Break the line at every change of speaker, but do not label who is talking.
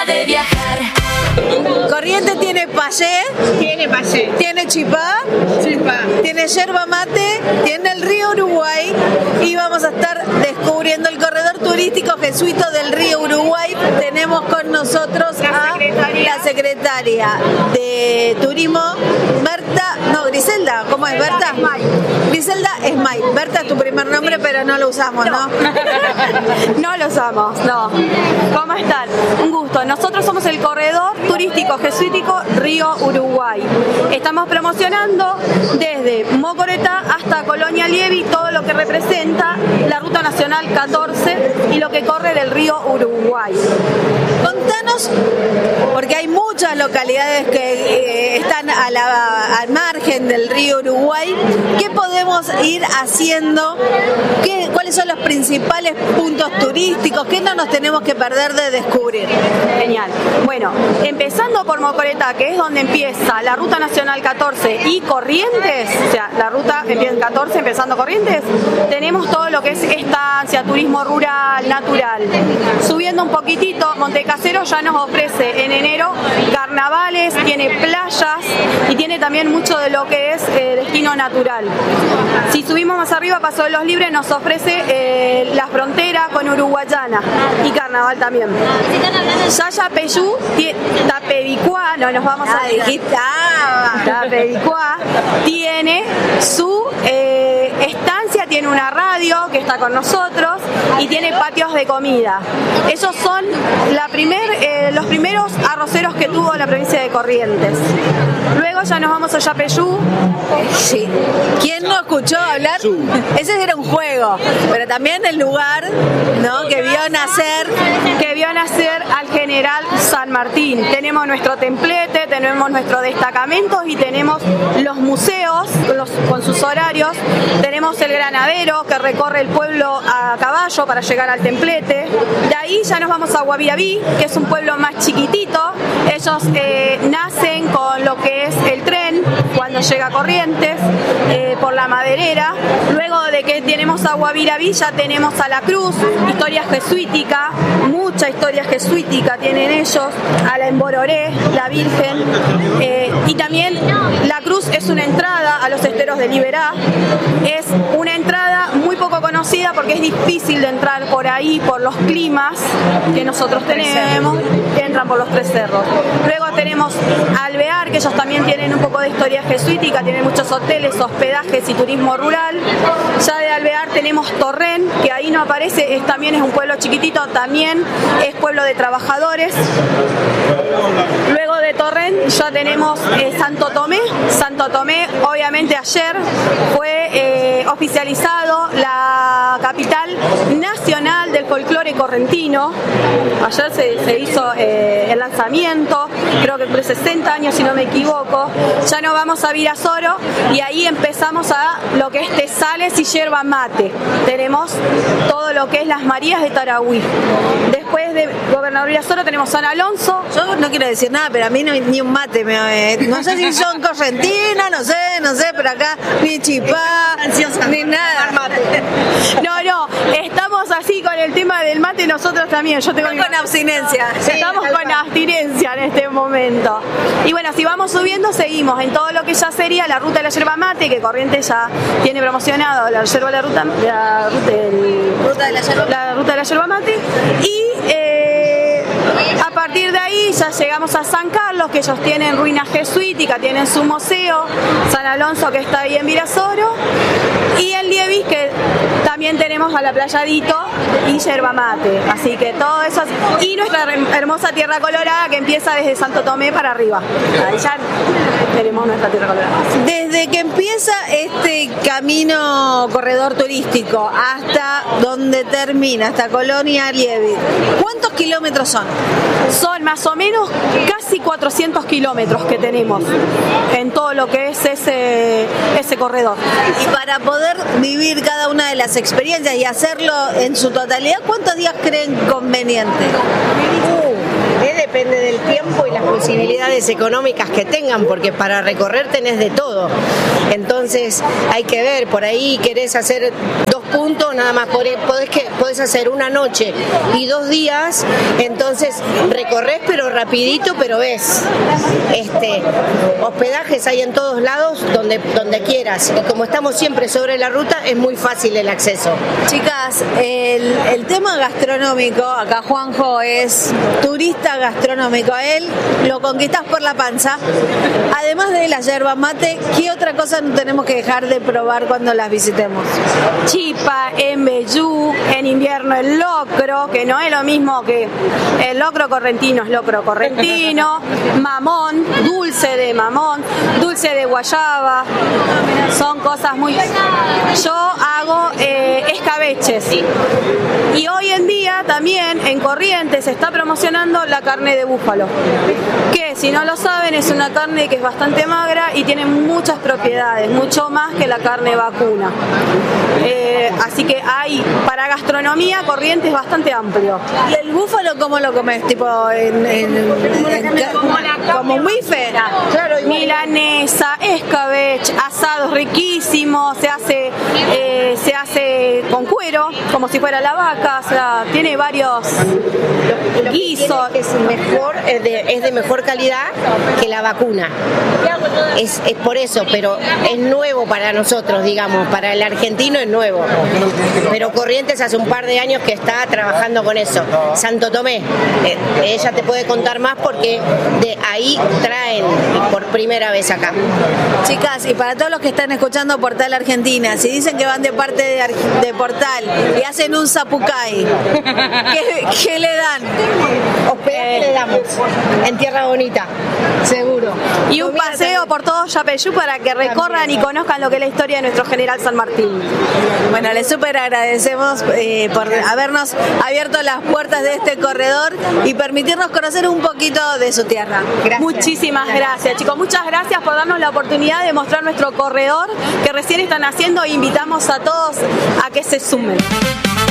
de viajar.
Corrientes tiene payé, tiene chipá, tiene yerba mate, tiene el río Uruguay y vamos a estar descubriendo el corredor turístico jesuito del río Uruguay. Tenemos con nosotros a la secretaria de Turismo, Griselda, ¿cómo es Berta? Griselda Esmay. Berta es tu primer nombre, pero no lo usamos, ¿no?
No lo usamos, no. ¿Cómo están? Un gusto. Nosotros somos el corredor turístico jesuítico Río Uruguay. Estamos promocionando desde Mocoretá hasta Colonia Lievi todo lo que representa la Ruta Nacional 14 y lo que corre del río Uruguay.
Contanos, porque hay muchas localidades que están al margen del río Uruguay, ¿qué podemos ir haciendo? ¿Cuáles son los principales puntos turísticos? ¿Qué no nos tenemos que perder de descubrir?
Genial. Bueno, empezando por Mocoretá, que es donde empieza la Ruta Nacional 14 y Corrientes, o sea, la ruta empieza en 14, empezando Corrientes, tenemos todo lo que es estancia, turismo rural, natural. Subiendo un poquitito, Montecasero ya nos ofrece en enero carnavales, tiene playas y tiene también mucho de lo que es destino natural. Si subimos más arriba, Paso de los Libres nos ofrece la frontera con Uruguayana y carnaval también. Yapeyú, Tapedicuá, no nos vamos a Tapedicuá, tiene su estancia, tiene una radio que está con nosotros y tiene patios de comida. Esos son los primeros arroceros que tuvo la provincia de Corrientes. Luego ya nos vamos a Yapeyú.
Sí. ¿Quién no escuchó hablar? Ese era un juego, pero también el lugar, ¿no? que vio nacer al general San Martín. Tenemos nuestro templete, tenemos nuestro destacamento y tenemos los museos con sus horarios. Tenemos el granadero que recorre el pueblo a caballo para llegar al templete. De ahí ya nos vamos a Guavirabí, que es un pueblo más chiquitito. Ellos nacen con lo que es el tren cuando llega a Corrientes por la Maderera. Luego de que tenemos a Guavirabí ya tenemos a la Cruz, historia jesuítica, mucha historia jesuítica tienen ellos, a la Embororé, la Virgen, y también la Cruz es una entrada a los esteros de Liberá. Es una entrada muy poco conocida porque es difícil de entrar por ahí por los climas que nosotros tenemos, que entran por los tres cerros. Luego tenemos Alvear, que ellos también tienen un poco de historia jesuítica, tienen muchos hoteles, hospedajes y turismo rural. Ya de Alvear tenemos Torrén, que ahí no aparece, también es un pueblo chiquitito, también es pueblo de trabajadores. Luego de Torrén ya tenemos Santo Tomé. Santo Tomé, obviamente ayer fue oficializado la capital nacional del folclore correntino. Ayer se hizo el lanzamiento, creo que por 60 años si no me equivoco. Ya nos vamos a Virasoro y ahí empezamos a lo que es Tesales y yerba mate. Tenemos todo lo que es las Marías de Tarahui. Después de Gobernador Virasoro tenemos San Alonso. Yo no quiero decir nada, pero a mí ni un mate no sé si son correntinos, no sé, pero acá ni chipá, ni nada.
No, estamos así con el tema del mate nosotros también. Yo tengo
con abstinencia.
Estamos con abstinencia en este momento. Y bueno, si vamos subiendo, seguimos en todo lo que ya sería la ruta de la yerba mate, que Corrientes ya tiene promocionado la ruta de la yerba mate. Y a partir de ahí ya llegamos a San Carlos, que ellos tienen ruinas jesuíticas, tienen su museo, San Alonso, que está ahí en Virasoro, y en Lievis, que también tenemos a la Playadito y yerba mate. Así que todo eso, y nuestra hermosa Tierra Colorada, que empieza desde Santo Tomé para arriba. Ahí ya tenemos nuestra Tierra Colorada.
Desde que empieza este camino corredor turístico hasta donde termina, hasta Colonia Lievi, ¿cuántos kilómetros son?
Son más o menos casi 400 kilómetros que tenemos en todo lo que es ese corredor.
Y para poder vivir cada una de las experiencias y hacerlo en su totalidad, ¿cuántos días creen conveniente?
Depende del tiempo y las posibilidades económicas que tengan, porque para recorrer tenés de todo. Entonces hay que ver, por ahí querés hacer 2 puntos, nada más podés hacer una noche y 2 días, entonces recorres pero rapidito, pero ves hospedajes hay en todos lados donde quieras, y como estamos siempre sobre la ruta es muy fácil el acceso.
Chicas, el tema gastronómico, acá Juanjo es turista gastronómico, a él lo conquistás por la panza. Además de la yerba mate, ¿qué otra cosa no tenemos que dejar de probar cuando las visitemos?
Chipa, embellú, en invierno el locro, que no es lo mismo que el locro correntino, es locro correntino, mamón, dulce de mamón, dulce de guayaba, son cosas muy... Yo hago escabeches, y hoy en día también en Corrientes se está promocionando la carne de búfalo, que si no lo saben es una carne que es bastante magra y tiene muchas propiedades, mucho más que la carne vacuna. Así que hay, para gastronomía, Corrientes es bastante amplio.
¿Y el búfalo cómo lo comes? Tipo como un bife.
Claro, milanesa, escabeche, asados riquísimos, se hace con cuero, como si fuera la vaca, o sea, tiene varios guisos.
Es de mejor calidad que la vacuna. Es por eso, pero es nuevo para nosotros, digamos, para el argentino es nuevo. Pero Corrientes hace un par de años que está trabajando con eso. Santo Tomé, ella te puede contar más porque de ahí traen por primera vez acá.
Chicas, y para todos los que están escuchando Portal Argentina, si dicen que van de parte de Portal y hacen un zapucay, ¿qué le dan?
Hospedaje le damos en Tierra Bonita, seguro.
Y un paseo por todo Yapeyú para que recorran y conozcan lo que es la historia de nuestro general San Martín.
Bueno, les súper agradecemos por habernos abierto las puertas de este corredor y permitirnos conocer un poquito de su tierra.
Gracias. Muchísimas gracias, chicos. Muchas gracias por darnos la oportunidad de mostrar nuestro corredor que recién están haciendo e invitamos a todos a que se sumen.